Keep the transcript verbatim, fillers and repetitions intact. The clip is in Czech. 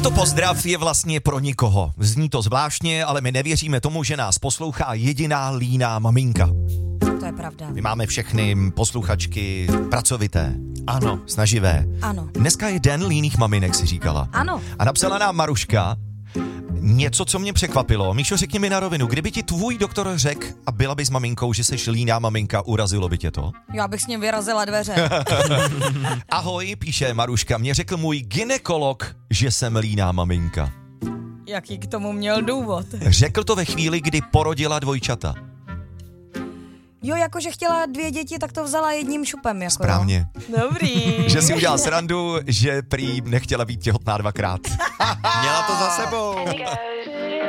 Tento pozdrav je vlastně pro nikoho. Zní to zvláštně, ale my nevěříme tomu, že nás poslouchá jediná líná maminka. To je pravda. My máme všechny posluchačky pracovité. Ano. Snaživé. Ano. Dneska je den líných maminek, si říkala. Ano. A napsala nám Maruška něco, co mě překvapilo. Míšo, řekni mi na rovinu, kdyby ti tvůj doktor řekl a byla by s maminkou, že seš líná maminka, urazilo by tě to? Já bych s ním vyrazila dveře. Ahoj, píše Maruška, mě řekl můj gynekolog, že jsem líná maminka. Jaký k tomu měl důvod? Řekl to ve chvíli, kdy porodila dvojčata. Jo, jakože chtěla dvě děti, tak to vzala jedním šupem. Jako Správně. Jo. Dobrý. Že si udělal srandu, že prý nechtěla být těhotná dvakrát. Měla to za sebou.